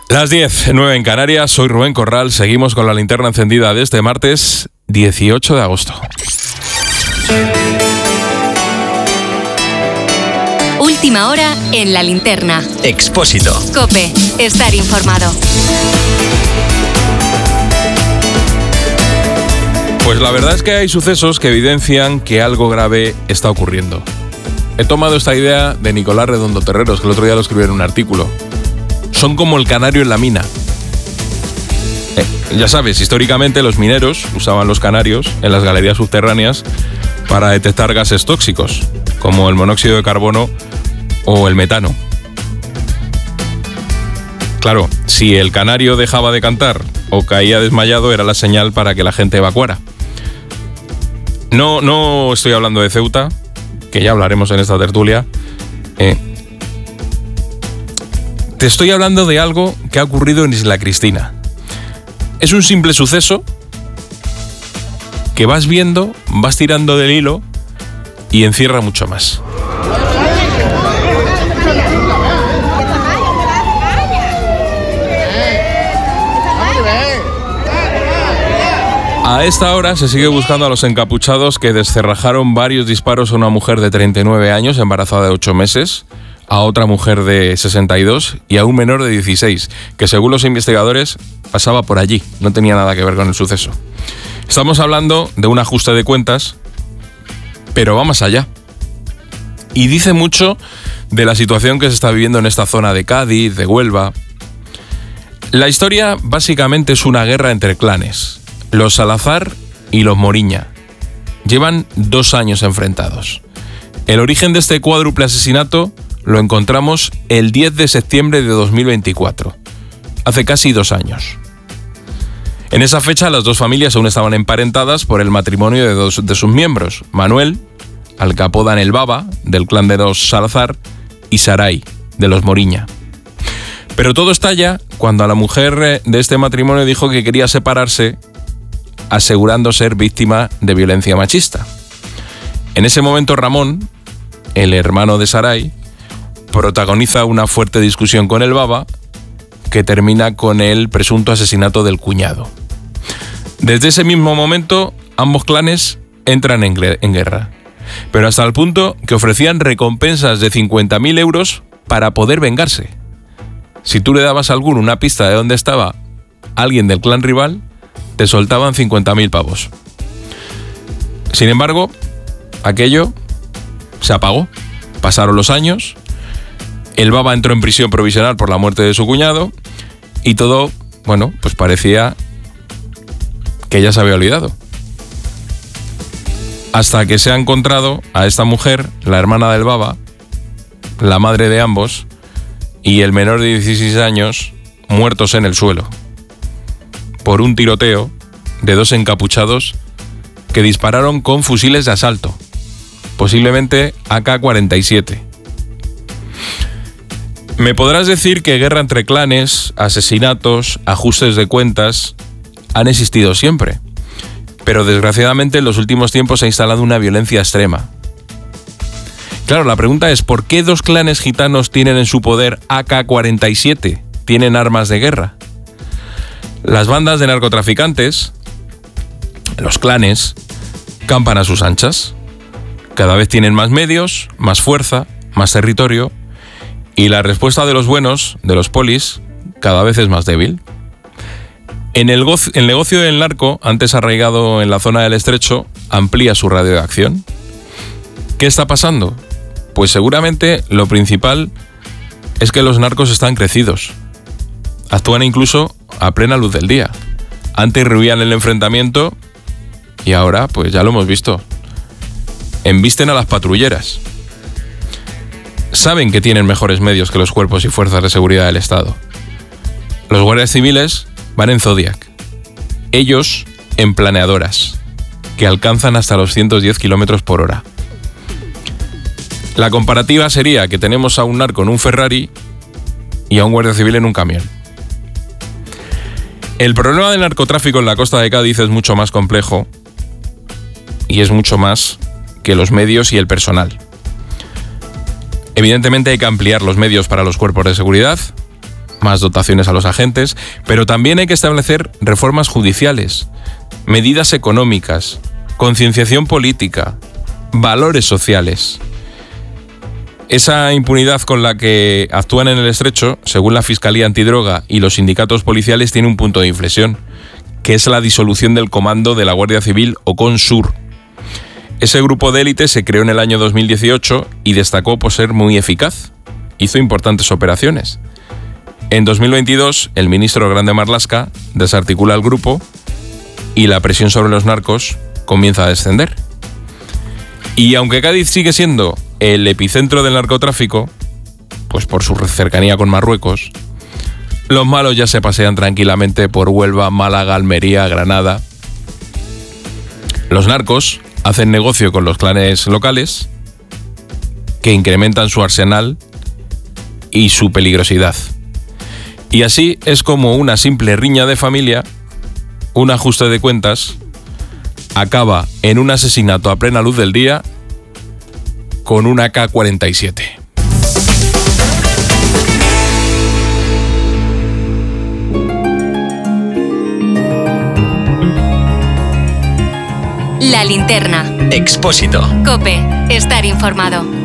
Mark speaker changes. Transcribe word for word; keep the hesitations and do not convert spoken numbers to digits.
Speaker 1: Las diez, nueve en Canarias, soy Rubén Corral, seguimos con la linterna encendida de este martes dieciocho de agosto.
Speaker 2: Última hora en la linterna.
Speaker 3: Expósito.
Speaker 2: COPE, estar informado.
Speaker 1: Pues la verdad es que hay sucesos que evidencian que algo grave está ocurriendo. He tomado esta idea de Nicolás Redondo Terreros, que el otro día lo escribió en un artículo. Son como el canario en la mina. Eh, ya sabes, históricamente los mineros usaban los canarios en las galerías subterráneas para detectar gases tóxicos, como el monóxido de carbono o el metano. Claro, si el canario dejaba de cantar o caía desmayado, era la señal para que la gente evacuara. No, no estoy hablando de Ceuta, que ya hablaremos en esta tertulia. Eh, te estoy hablando de algo que ha ocurrido en Isla Cristina. Es un simple suceso que vas viendo, vas tirando del hilo y encierra mucho más. A esta hora se sigue buscando a los encapuchados que descerrajaron varios disparos a una mujer de treinta y nueve años, embarazada de ocho meses, a otra mujer de sesenta y dos y a un menor de dieciséis, que según los investigadores pasaba por allí, no tenía nada que ver con el suceso. Estamos hablando de un ajuste de cuentas, pero va más allá. Y dice mucho de la situación que se está viviendo en esta zona de Cádiz, de Huelva. La historia básicamente es una guerra entre clanes, los Salazar y los Moriña. Llevan dos años enfrentados. El origen de este cuádruple asesinato lo encontramos el diez de septiembre de dos mil veinticuatro, hace casi dos años. En esa fecha las dos familias aún estaban emparentadas por el matrimonio de dos de sus miembros, Manuel, al que apodan el Baba, del clan de los Salazar, y Saray, de los Moriña. Pero todo estalla cuando a la mujer de este matrimonio dijo que quería separarse, asegurando ser víctima de violencia machista. En ese momento Ramón, el hermano de Saray, protagoniza una fuerte discusión con el Baba que termina con el presunto asesinato del cuñado. Desde ese mismo momento, ambos clanes entran en guerra, pero hasta el punto que ofrecían recompensas de cincuenta mil euros para poder vengarse. Si tú le dabas a alguno una pista de dónde estaba alguien del clan rival, te soltaban cincuenta mil pavos. Sin embargo, aquello se apagó. Pasaron los años, el Baba entró en prisión provisional por la muerte de su cuñado y todo, bueno, pues parecía que ya se había olvidado. Hasta que se ha encontrado a esta mujer, la hermana del Baba, la madre de ambos, y el menor de dieciséis años, muertos en el suelo, por un tiroteo de dos encapuchados que dispararon con fusiles de asalto, posiblemente A K cuarenta y siete. Me podrás decir que guerra entre clanes, asesinatos, ajustes de cuentas han existido siempre, pero desgraciadamente en los últimos tiempos se ha instalado una violencia extrema. Claro, la pregunta es, ¿por qué dos clanes gitanos tienen en su poder A K cuarenta y siete? ¿Tienen armas de guerra? Las bandas de narcotraficantes, los clanes, campan a sus anchas. Cada vez tienen más medios, más fuerza, más territorio, y la respuesta de los buenos, de los polis, cada vez es más débil. En el, goz- el negocio del narco, antes arraigado en la zona del Estrecho, amplía su radio de acción. ¿Qué está pasando? Pues seguramente lo principal es que los narcos están crecidos. Actúan incluso a plena luz del día. Antes rehuían el enfrentamiento y ahora, pues ya lo hemos visto, embisten a las patrulleras. Saben que tienen mejores medios que los cuerpos y fuerzas de seguridad del Estado. Los guardias civiles van en Zodiac. Ellos en planeadoras, que alcanzan hasta los ciento diez kilómetros por hora. La comparativa sería que tenemos a un narco en un Ferrari y a un guardia civil en un camión. El problema del narcotráfico en la costa de Cádiz es mucho más complejo y es mucho más que los medios y el personal. Evidentemente hay que ampliar los medios para los cuerpos de seguridad, más dotaciones a los agentes, pero también hay que establecer reformas judiciales, medidas económicas, concienciación política, valores sociales. Esa impunidad con la que actúan en el Estrecho, según la Fiscalía Antidroga y los sindicatos policiales, tiene un punto de inflexión, que es la disolución del comando de la Guardia Civil Ocon-Sur. Ese grupo de élite se creó en el año dos mil dieciocho y destacó por ser muy eficaz. Hizo importantes operaciones. En dos mil veintidós, el ministro Grande Marlaska desarticula el grupo y la presión sobre los narcos comienza a descender. Y aunque Cádiz sigue siendo el epicentro del narcotráfico, pues por su cercanía con Marruecos, los malos ya se pasean tranquilamente por Huelva, Málaga, Almería, Granada. Los narcos hacen negocio con los clanes locales, que incrementan su arsenal y su peligrosidad. Y así es como una simple riña de familia, un ajuste de cuentas, acaba en un asesinato a plena luz del día con una A K cuarenta y siete.
Speaker 2: La Linterna.
Speaker 3: Expósito.
Speaker 2: COPE. Estar informado.